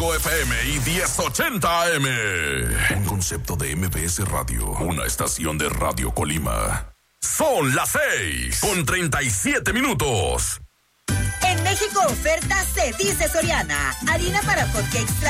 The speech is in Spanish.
95 FM y 1080 AM. Un concepto de MBS Radio. Una estación de Radio Colima. Son las 6:37. En México oferta se dice Soriana. Harina para hotcakes